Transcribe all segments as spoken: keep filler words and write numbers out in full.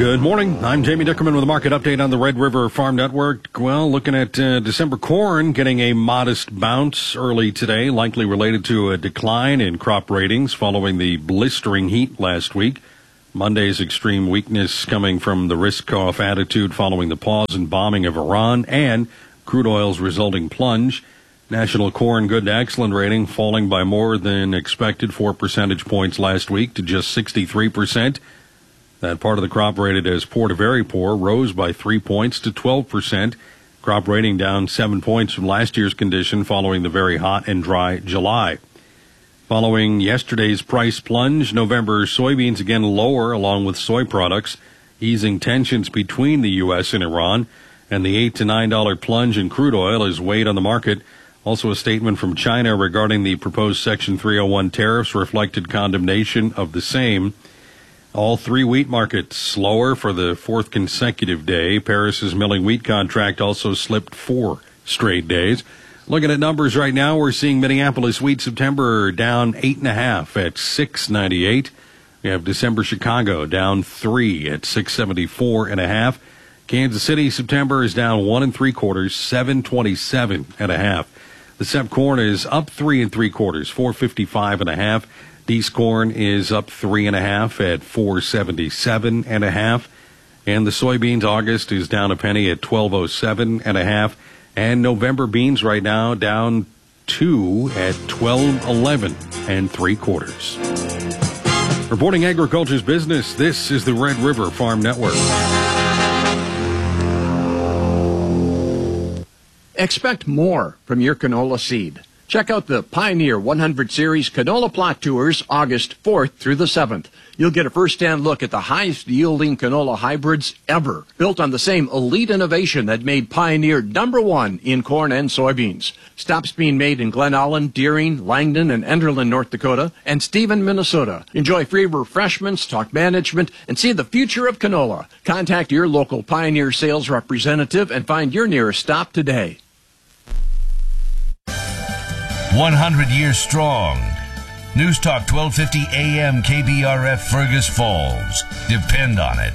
Good morning. I'm Jamie Dickerman with a market update on the Red River Farm Network. Well, looking at uh, December corn getting a modest bounce early today, likely related to a decline in crop ratings following the blistering heat last week. Monday's extreme weakness coming from the risk-off attitude following the pause and bombing of Iran and crude oil's resulting plunge. National corn good to excellent rating falling by more than expected, four percentage points last week to just sixty-three percent. That part of the crop rated as poor to very poor rose by three points to twelve percent. Crop rating down seven points from last year's condition following the very hot and dry July. Following yesterday's price plunge, November soybeans again lower along with soy products, easing tensions between the U S and Iran, and the eight to nine dollar plunge in crude oil is weighed on the market. Also a statement from China regarding the proposed Section three oh one tariffs reflected condemnation of the same. All three wheat markets slower for the fourth consecutive day. Paris's milling wheat contract also slipped four straight days. Looking at numbers right now, we're seeing Minneapolis wheat September down eight and a half at six ninety-eight. We have December Chicago down three at six seventy-four and a half. Kansas City September is down one and three quarters, seven twenty-seven and a half. The Sep corn is up three and three quarters, four fifty-five and a half. Dees corn is up three and a half at four seventy-seven and a half. And the soybeans August is down a penny at twelve oh seven and a half. And November beans right now down two at twelve eleven and three quarters. Reporting agriculture's business, this is the Red River Farm Network. Expect more from your canola seed. Check out the Pioneer one hundred Series Canola Plot Tours August fourth through the seventh. You'll get a first-hand look at the highest-yielding canola hybrids ever, built on the same elite innovation that made Pioneer number one in corn and soybeans. Stops being made in Glen Allen, Deering, Langdon, and Enderlin, North Dakota, and Stephen, Minnesota. Enjoy free refreshments, talk management, and see the future of canola. Contact your local Pioneer sales representative and find your nearest stop today. one hundred years strong. News Talk twelve fifty A M K B R F Fergus Falls. Depend on it.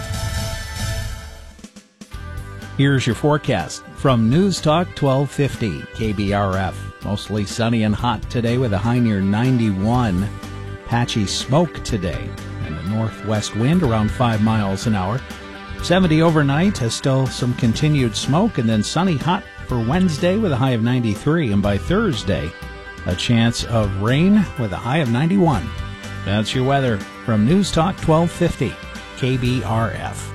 Here's your forecast from News Talk twelve fifty K B R F. Mostly sunny and hot today with a high near ninety-one. Patchy smoke today and a northwest wind around five miles an hour. seventy overnight has still some continued smoke, and then sunny hot for Wednesday with a high of ninety-three, and by Thursday, a chance of rain with a high of ninety-one. That's your weather from News Talk twelve fifty K B R F.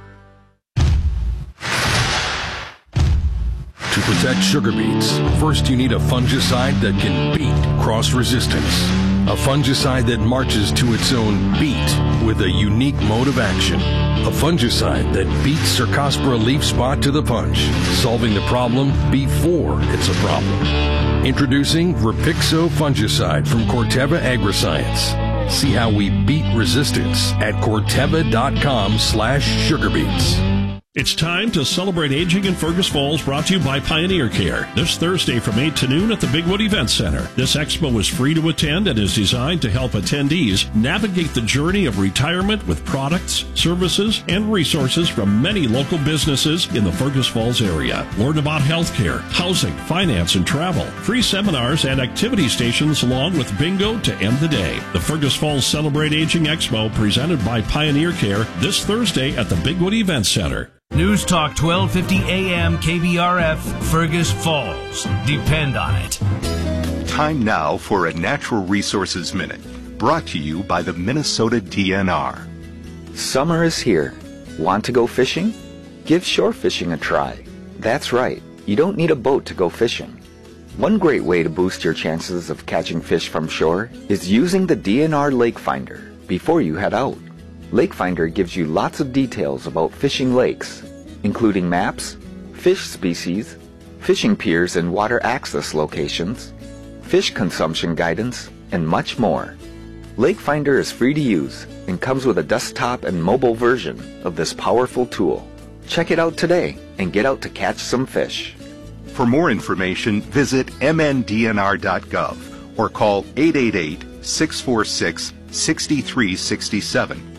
To protect sugar beets, first you need a fungicide that can beat cross resistance. A fungicide that marches to its own beat with a unique mode of action. A fungicide that beats Cercospora leaf spot to the punch, solving the problem before it's a problem. Introducing Rapixo fungicide from Corteva Agriscience. See how we beat resistance at corteva.com slash sugarbeets. It's time to celebrate aging in Fergus Falls, brought to you by Pioneer Care. This Thursday from eight to noon at the Bigwood Event Center. This expo is free to attend and is designed to help attendees navigate the journey of retirement with products, services, and resources from many local businesses in the Fergus Falls area. Learn about healthcare, housing, finance, and travel. Free seminars and activity stations along with bingo to end the day. The Fergus Falls Celebrate Aging Expo presented by Pioneer Care this Thursday at the Bigwood Event Center. News Talk twelve fifty A M K B R F Fergus Falls. Depend on it. Time now for a Natural Resources Minute, brought to you by the Minnesota D N R. Summer is here. Want to go fishing? Give shore fishing a try. That's right, you don't need a boat to go fishing. One great way to boost your chances of catching fish from shore is using the D N R Lake Finder before you head out. Lake Finder gives you lots of details about fishing lakes, including maps, fish species, fishing piers and water access locations, fish consumption guidance, and much more. Lake Finder is free to use and comes with a desktop and mobile version of this powerful tool. Check it out today and get out to catch some fish. For more information, visit m n d n r dot gov or call eight eight eight, six four six, six three six seven.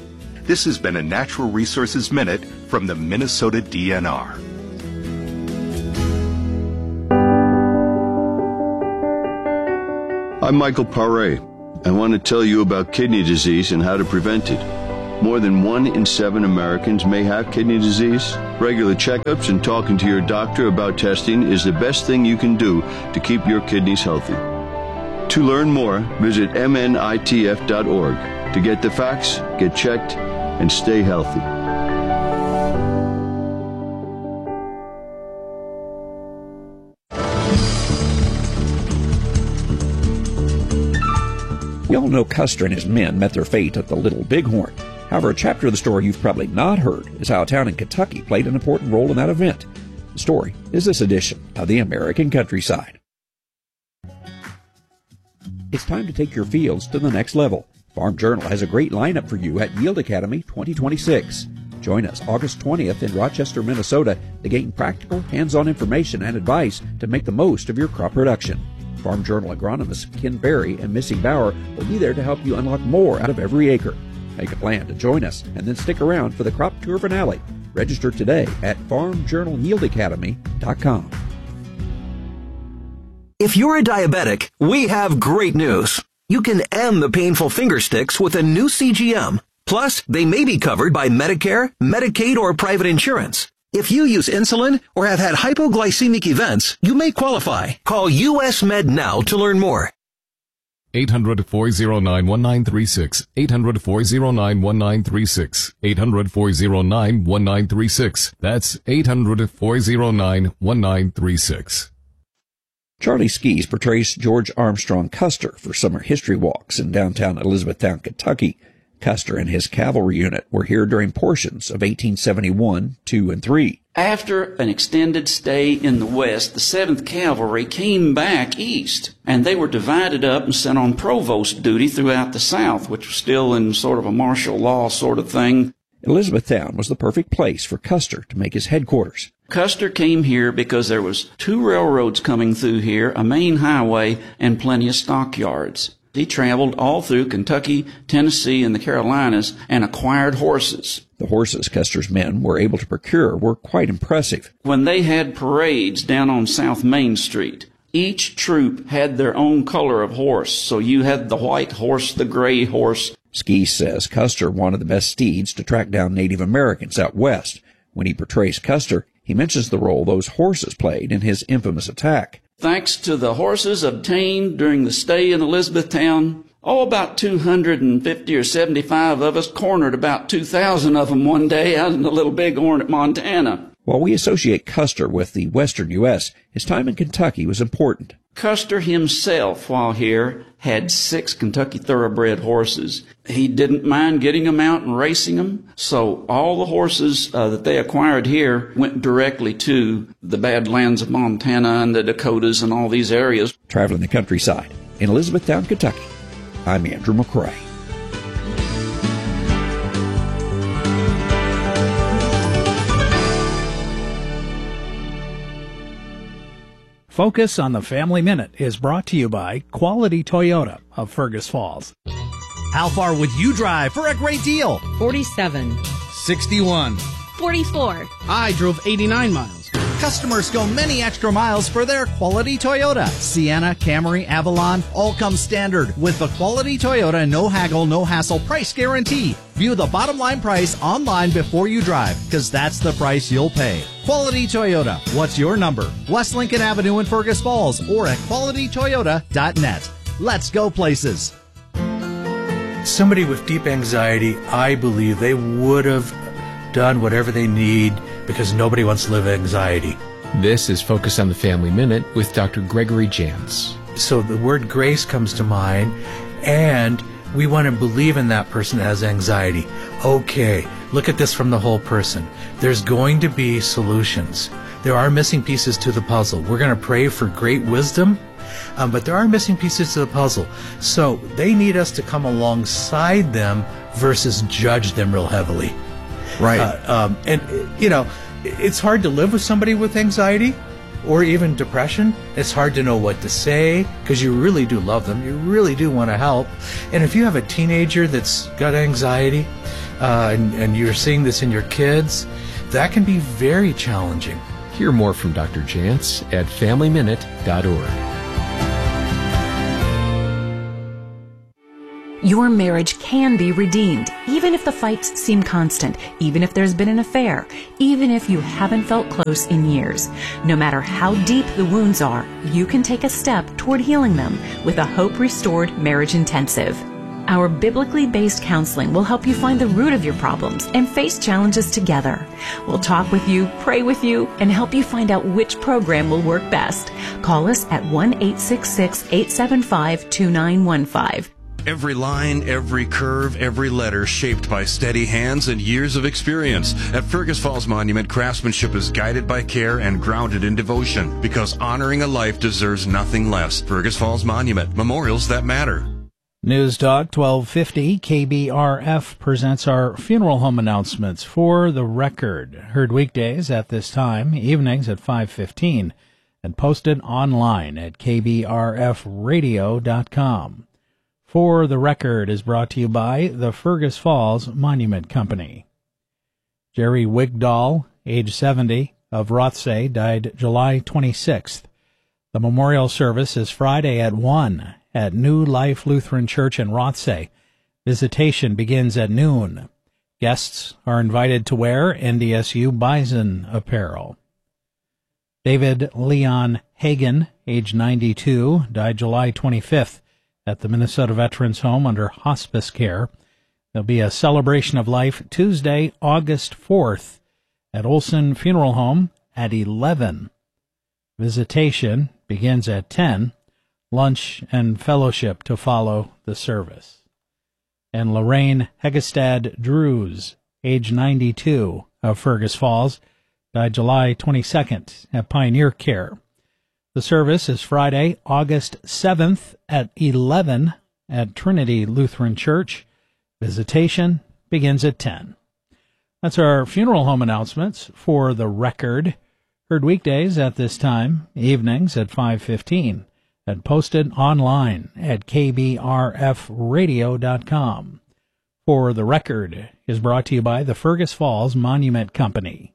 This has been a Natural Resources Minute from the Minnesota D N R. I'm Michael Paré. I want to tell you about kidney disease and how to prevent it. More than one in seven Americans may have kidney disease. Regular checkups and talking to your doctor about testing is the best thing you can do to keep your kidneys healthy. To learn more, visit M N I T F dot org to get the facts, get checked, and stay healthy. We all know Custer and his men met their fate at the Little Bighorn. However, a chapter of the story you've probably not heard is how a town in Kentucky played an important role in that event. The story is this edition of the American Countryside. It's time to take your fields to the next level. Farm Journal has a great lineup for you at Yield Academy twenty twenty-six. Join us August twentieth in Rochester, Minnesota to gain practical, hands-on information and advice to make the most of your crop production. Farm Journal agronomists Ken Berry and Missy Bauer will be there to help you unlock more out of every acre. Make a plan to join us and then stick around for the crop tour finale. Register today at farm journal yield academy dot com. If you're a diabetic, we have great news. You can end the painful finger sticks with a new C G M. Plus, they may be covered by Medicare, Medicaid, or private insurance. If you use insulin or have had hypoglycemic events, you may qualify. Call U S Med now to learn more. eight hundred, four oh nine, one nine three six. eight hundred, four oh nine, one nine three six. eight hundred, four oh nine, one nine three six. That's eight hundred, four oh nine, one nine three six. Charlie Skis portrays George Armstrong Custer for summer history walks in downtown Elizabethtown, Kentucky. Custer and his cavalry unit were here during portions of eighteen seventy-one, two, and three. After an extended stay in the West, the seventh Cavalry came back east, and they were divided up and sent on provost duty throughout the South, which was still in sort of a martial law sort of thing. Elizabethtown was the perfect place for Custer to make his headquarters. Custer came here because there was two railroads coming through here, a main highway, and plenty of stockyards. He traveled all through Kentucky, Tennessee, and the Carolinas and acquired horses. The horses Custer's men were able to procure were quite impressive. When they had parades down on South Main Street, each troop had their own color of horse. So you had the white horse, the gray horse. Ski says Custer wanted the best steeds to track down Native Americans out west. When he portrays Custer, he mentions the role those horses played in his infamous attack. Thanks to the horses obtained during the stay in Elizabethtown, oh, about two hundred fifty or seventy-five of us cornered about two thousand of them one day out in the Little Bighorn at Montana. While we associate Custer with the western U S, his time in Kentucky was important. Custer himself, while here, had six Kentucky thoroughbred horses. He didn't mind getting them out and racing them, so all the horses uh, that they acquired here went directly to the Badlands of Montana and the Dakotas and all these areas. Traveling the countryside in Elizabethtown, Kentucky, I'm Andrew McCrae. Focus on the Family Minute is brought to you by Quality Toyota of Fergus Falls. How far would you drive for a great deal? forty-seven. sixty-one. forty-four. I drove eighty-nine miles. Customers go many extra miles for their Quality Toyota. Sienna, Camry, Avalon, all come standard with the Quality Toyota no haggle, no hassle price guarantee. View the bottom line price online before you drive, because that's the price you'll pay. Quality Toyota. What's your number? West Lincoln Avenue in Fergus Falls or at quality toyota dot net. Let's go places. Somebody with deep anxiety, I believe they would have done whatever they need because nobody wants to live with anxiety. This is Focus on the Family Minute with Doctor Gregory Jantz. So the word grace comes to mind, and we want to believe in that person that has anxiety. Okay, look at this from the whole person. There's going to be solutions. There are missing pieces to the puzzle. We're going to pray for great wisdom, um, but there are missing pieces to the puzzle. So they need us to come alongside them versus judge them real heavily. Right. Uh, um, and, you know, it's hard to live with somebody with anxiety or even depression. It's hard to know what to say because you really do love them. You really do want to help. And if you have a teenager that's got anxiety, uh, and, and you're seeing this in your kids, that can be very challenging. Hear more from Doctor Jantz at family minute dot org. Your marriage can be redeemed, even if the fights seem constant, even if there's been an affair, even if you haven't felt close in years. No matter how deep the wounds are, you can take a step toward healing them with a Hope Restored Marriage Intensive. Our biblically based counseling will help you find the root of your problems and face challenges together. We'll talk with you, pray with you, and help you find out which program will work best. Call us at one eight six six, eight seven five, two nine one five. Every line, every curve, every letter shaped by steady hands and years of experience. At Fergus Falls Monument, craftsmanship is guided by care and grounded in devotion, because honoring a life deserves nothing less. Fergus Falls Monument, memorials that matter. News Talk twelve fifty K B R F presents our funeral home announcements for the record. Heard weekdays at this time, evenings at five fifteen, and posted online at k b r f radio dot com. For the Record is brought to you by the Fergus Falls Monument Company. Jerry Wigdahl, age seventy, of Rothsay, died July twenty-sixth. The memorial service is Friday at one at New Life Lutheran Church in Rothsay. Visitation begins at noon. Guests are invited to wear N D S U Bison apparel. David Leon Hagen, age ninety-two, died July twenty-fifth. At the Minnesota Veterans Home under hospice care. There'll be a celebration of life Tuesday, August fourth at Olson Funeral Home at eleven. Visitation begins at ten. Lunch and fellowship to follow the service. And Lorraine Hegestad Drews, age ninety-two, of Fergus Falls, died July twenty-second at Pioneer Care. The service is Friday, August seventh at eleven at Trinity Lutheran Church. Visitation begins at ten. That's our funeral home announcements for the record. Heard weekdays at this time, evenings at five fifteen, and posted online at k b r f radio dot com. For the Record is brought to you by the Fergus Falls Monument Company.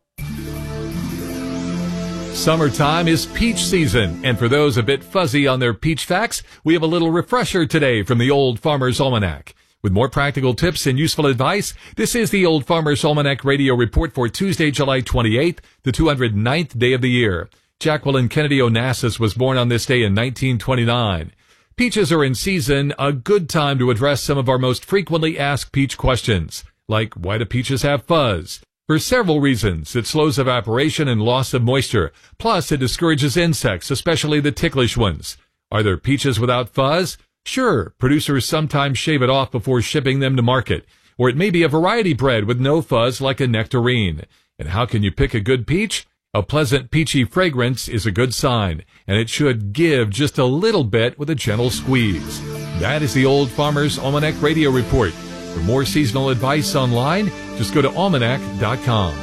Summertime is peach season, and for those a bit fuzzy on their peach facts, we have a little refresher today from the Old Farmer's Almanac. With more practical tips and useful advice, this is the Old Farmer's Almanac Radio Report for Tuesday, July twenty-eighth, the two hundred ninth day of the year. Jacqueline Kennedy Onassis was born on this day in nineteen twenty-nine. Peaches are in season, a good time to address some of our most frequently asked peach questions, like why do peaches have fuzz? For several reasons, it slows evaporation and loss of moisture. Plus, it discourages insects, especially the ticklish ones. Are there peaches without fuzz? Sure, producers sometimes shave it off before shipping them to market. Or it may be a variety bred with no fuzz like a nectarine. And how can you pick a good peach? A pleasant peachy fragrance is a good sign, and it should give just a little bit with a gentle squeeze. That is the Old Farmer's Almanac Radio Report. For more seasonal advice online, just go to almanac dot com.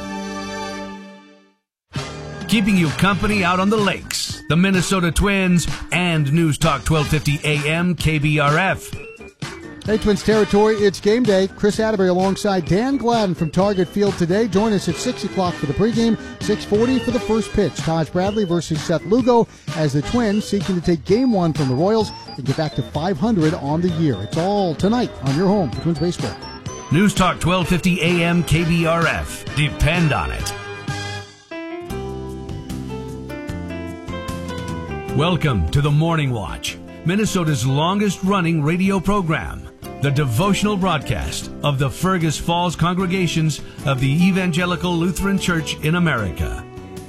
Keeping you company out on the lakes, the Minnesota Twins, and News Talk twelve fifty A M K B R F. Hey, Twins territory, it's game day. Chris Atterbury alongside Dan Gladden from Target Field today. Join us at six o'clock for the pregame, six forty for the first pitch. Taj Bradley versus Seth Lugo as the Twins seeking to take game one from the Royals and get back to five hundred on the year. It's all tonight on your home for Twins Baseball. News Talk twelve fifty A M K B R F. Depend on it. Welcome to the Morning Watch, Minnesota's longest-running radio program, the devotional broadcast of the Fergus Falls congregations of the Evangelical Lutheran Church in America.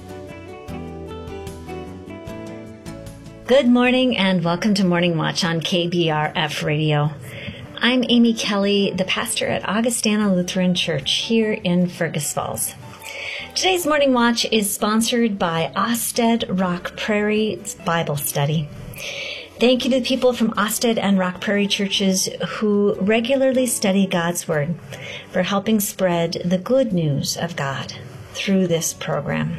Good morning and welcome to Morning Watch on K B R F Radio. I'm Amy Kelly, the pastor at Augustana Lutheran Church here in Fergus Falls. Today's Morning Watch is sponsored by Osted Rock Prairie Bible Study. Thank you to the people from Osted and Rock Prairie churches who regularly study God's Word for helping spread the good news of God through this program.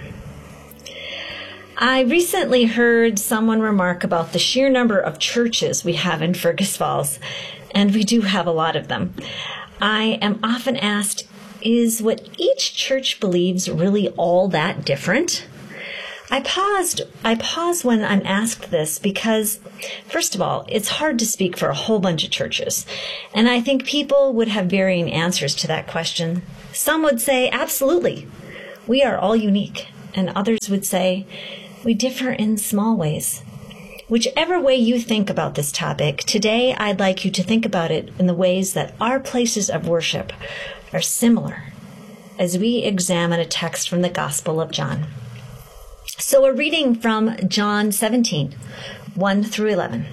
I recently heard someone remark about the sheer number of churches we have in Fergus Falls, and we do have a lot of them. I am often asked, is what each church believes really all that different? I paused, I pause when I'm asked this because, first of all, it's hard to speak for a whole bunch of churches. And I think people would have varying answers to that question. Some would say, absolutely, we are all unique. And others would say, we differ in small ways. Whichever way you think about this topic, today I'd like you to think about it in the ways that our places of worship are similar as we examine a text from the Gospel of John. So we're reading from John seventeen, one through eleven.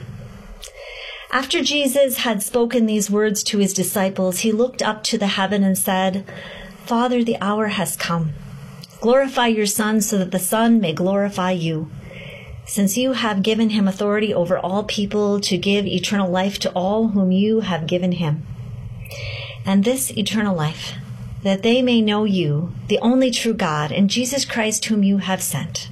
After Jesus had spoken these words to his disciples, he looked up to the heaven and said, Father, the hour has come. Glorify your Son so that the Son may glorify you. Since you have given him authority over all people to give eternal life to all whom you have given him. And this eternal life, that they may know you, the only true God, and Jesus Christ whom you have sent.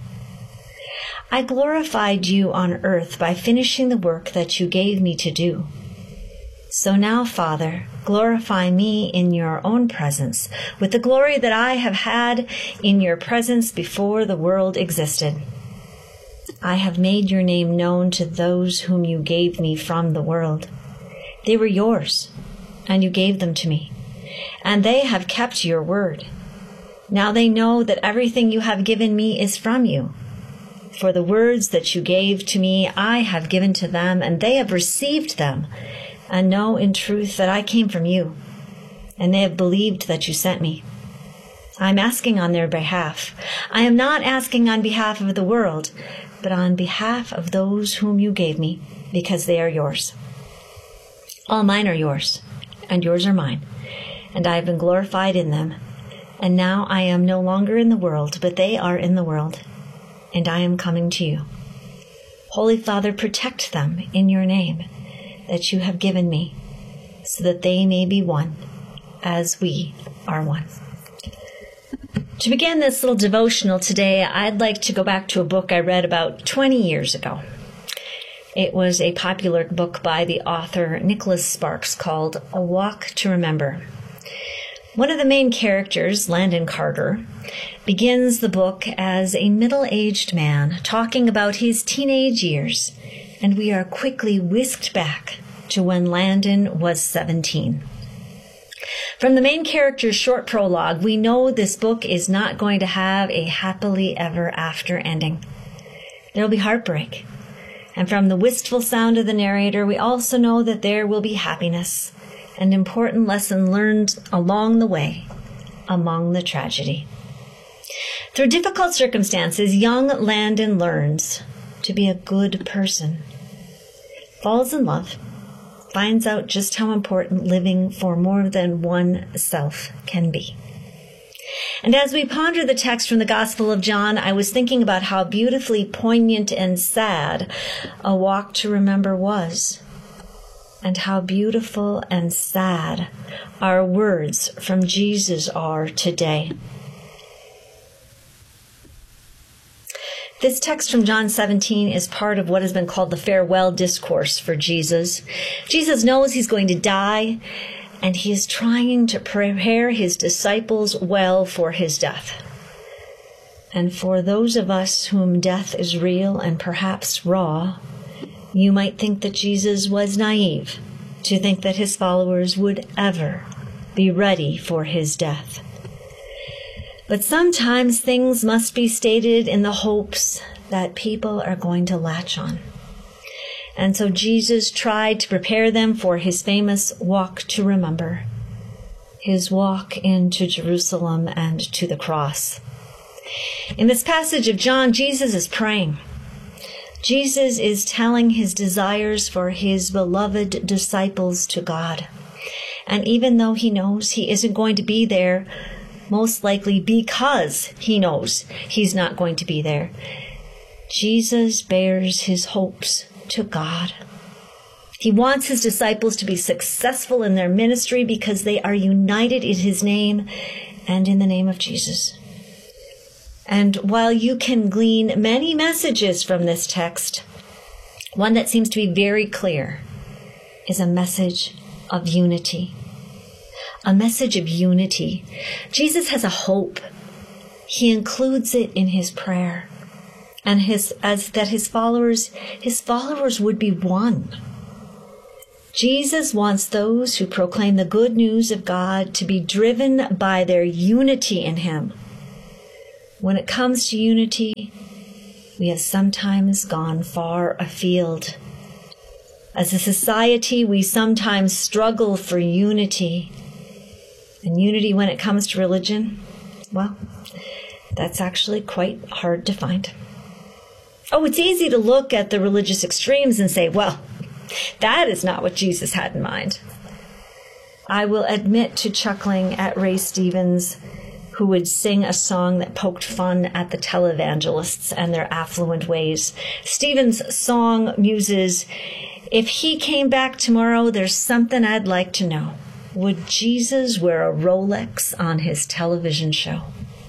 I glorified you on earth by finishing the work that you gave me to do. So now, Father, glorify me in your own presence, with the glory that I have had in your presence before the world existed. I have made your name known to those whom you gave me from the world. They were yours, and you gave them to me, and they have kept your word. Now they know that everything you have given me is from you. For the words that you gave to me, I have given to them, and they have received them, and know in truth that I came from you, and they have believed that you sent me. I am asking on their behalf. I am not asking on behalf of the world, but on behalf of those whom you gave me, because they are yours. All mine are yours, and yours are mine, and I have been glorified in them. And now I am no longer in the world, but they are in the world, and I am coming to you. Holy Father, protect them in your name that you have given me, so that they may be one, as we are one. To begin this little devotional today, I'd like to go back to a book I read about twenty years ago. It was a popular book by the author Nicholas Sparks called A Walk to Remember. One of the main characters, Landon Carter, begins the book as a middle-aged man talking about his teenage years, and we are quickly whisked back to when Landon was seventeen. From the main character's short prologue, we know this book is not going to have a happily ever after ending. There will be heartbreak. And from the wistful sound of the narrator, we also know that there will be happiness, an important lesson learned along the way, among the tragedy. Through difficult circumstances, young Landon learns to be a good person, falls in love, finds out just how important living for more than one self can be. And as we ponder the text from the Gospel of John, I was thinking about how beautifully poignant and sad A Walk to Remember was, and how beautiful and sad our words from Jesus are today. This text from John seventeen is part of what has been called the farewell discourse for Jesus. Jesus knows he's going to die, and he is trying to prepare his disciples well for his death. And for those of us whom death is real and perhaps raw, you might think that Jesus was naive to think that his followers would ever be ready for his death. But sometimes things must be stated in the hopes that people are going to latch on. And so Jesus tried to prepare them for his famous walk to remember, his walk into Jerusalem and to the cross. In this passage of John, Jesus is praying. Jesus is telling his desires for his beloved disciples to God. And even though he knows he isn't going to be there, most likely because he knows he's not going to be there, Jesus bears his hopes to God. He wants his disciples to be successful in their ministry because they are united in his name and in the name of Jesus. And while you can glean many messages from this text, one that seems to be very clear is a message of unity. a message of unity. Jesus has a hope. He includes it in his prayer, and his as that his followers his followers would be one. Jesus wants those who proclaim the good news of God to be driven by their unity in him. When it comes to unity, we have sometimes gone far afield. As a society, we sometimes struggle for unity. And unity when it comes to religion, well, that's actually quite hard to find. Oh, it's easy to look at the religious extremes and say, well, that is not what Jesus had in mind. I will admit to chuckling at Ray Stevens, who would sing a song that poked fun at the televangelists and their affluent ways. Stevens' song muses, "If he came back tomorrow, there's something I'd like to know. Would Jesus wear a Rolex on his television show?"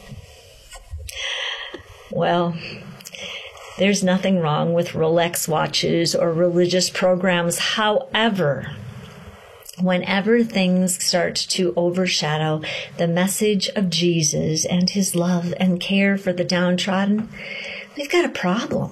Well, there's nothing wrong with Rolex watches or religious programs. However, whenever things start to overshadow the message of Jesus and his love and care for the downtrodden, we've got a problem.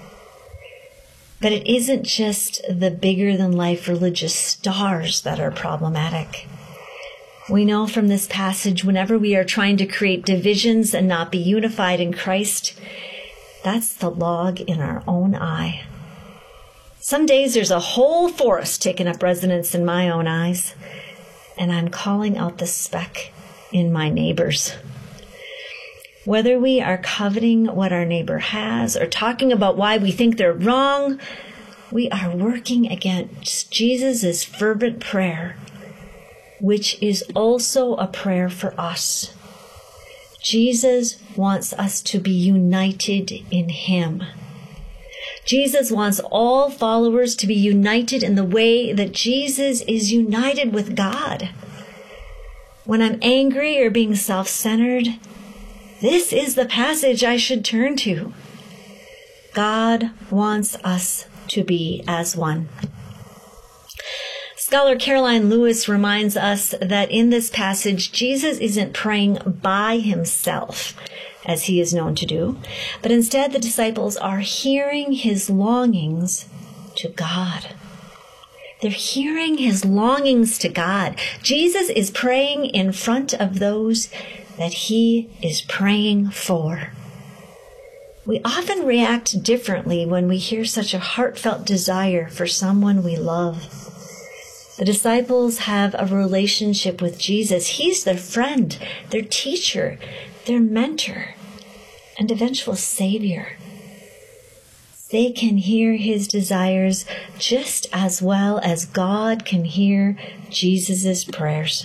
But it isn't just the bigger-than-life religious stars that are problematic. We know from this passage, whenever we are trying to create divisions and not be unified in Christ, that's the log in our own eye. Some days there's a whole forest taking up residence in my own eyes, and I'm calling out the speck in my neighbor's. Whether we are coveting what our neighbor has or talking about why we think they're wrong, we are working against Jesus' fervent prayer, which is also a prayer for us. Jesus wants us to be united in him. Jesus wants all followers to be united in the way that Jesus is united with God. When I'm angry or being self-centered, this is the passage I should turn to. God wants us to be as one. Scholar Caroline Lewis reminds us that in this passage, Jesus isn't praying by himself, as he is known to do, but instead the disciples are hearing his longings to God. They're hearing his longings to God. Jesus is praying in front of those that he is praying for. We often react differently when we hear such a heartfelt desire for someone we love. The disciples have a relationship with Jesus. He's their friend, their teacher, their mentor, and eventual Savior. They can hear his desires just as well as God can hear Jesus' prayers.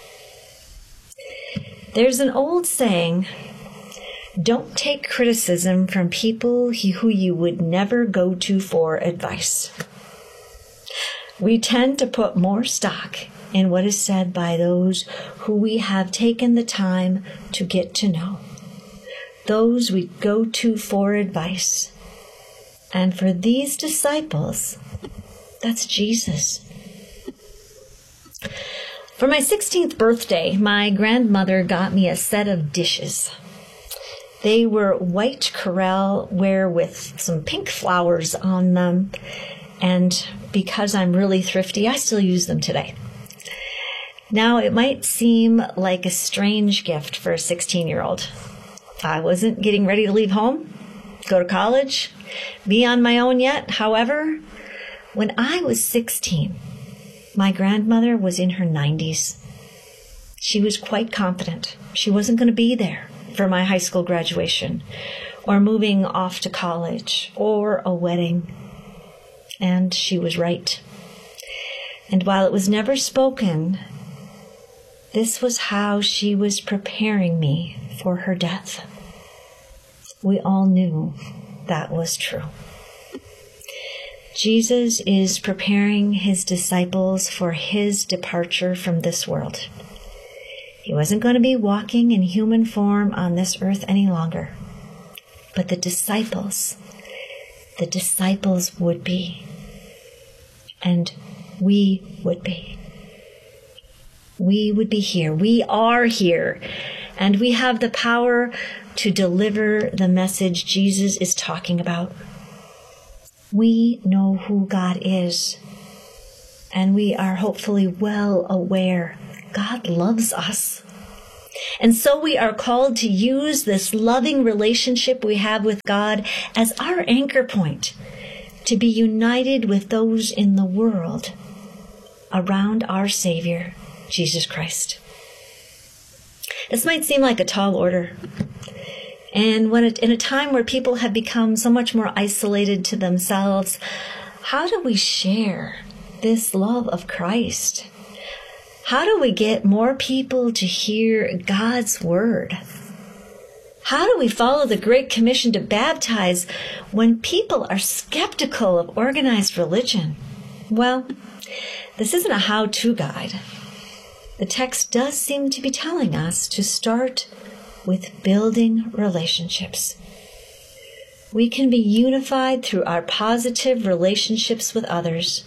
There's an old saying, don't take criticism from people who you would never go to for advice. We tend to put more stock in what is said by those who we have taken the time to get to know, those we go to for advice. And for these disciples, that's Jesus. For my sixteenth birthday, my grandmother got me a set of dishes. They were white corelle ware with some pink flowers on them, and because I'm really thrifty, I still use them today. Now, it might seem like a strange gift for a sixteen-year-old. I wasn't getting ready to leave home, go to college, be on my own yet. However, when I was sixteen, my grandmother was in her nineties. She was quite confident she wasn't going to be there for my high school graduation or moving off to college or a wedding. And she was right. And while it was never spoken, this was how she was preparing me for her death. We all knew that was true. Jesus is preparing his disciples for his departure from this world. He wasn't going to be walking in human form on this earth any longer. But the disciples, the disciples would be. And we would be. we would be here. We are here. And we have the power to deliver the message Jesus is talking about. We know who God is. And we are hopefully well aware God loves us. And so we are called to use this loving relationship we have with God as our anchor point to be united with those in the world around our Savior, Jesus Christ. This might seem like a tall order. And when it, in a time where people have become so much more isolated to themselves, how do we share this love of Christ? How do we get more people to hear God's word? How do we follow the Great Commission to baptize when people are skeptical of organized religion? Well, this isn't a how-to guide. The text does seem to be telling us to start with building relationships. We can be unified through our positive relationships with others.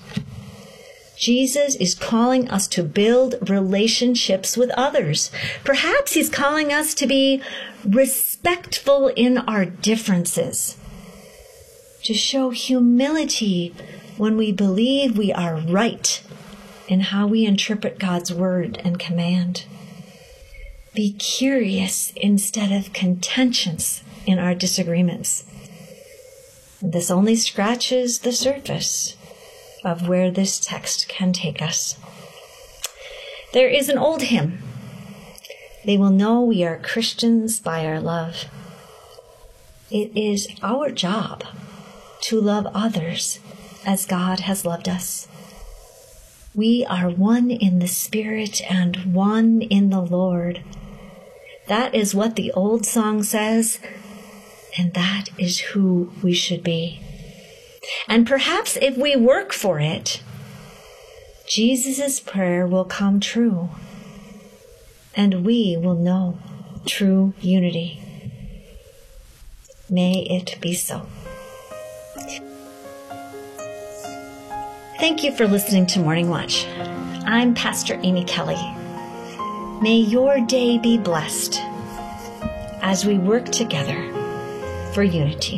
Jesus is calling us to build relationships with others. Perhaps he's calling us to be respectful in our differences, to show humility when we believe we are right in how we interpret God's word and command. Be curious instead of contentious in our disagreements. And this only scratches the surface of where this text can take us. There is an old hymn. They will know we are Christians by our love. It is our job to love others as God has loved us. We are one in the Spirit and one in the Lord. That is what the old song says, and that is who we should be. And perhaps if we work for it, Jesus' prayer will come true, and we will know true unity. May it be so. Thank you for listening to Morning Watch. I'm Pastor Amy Kelly. May your day be blessed as we work together for unity.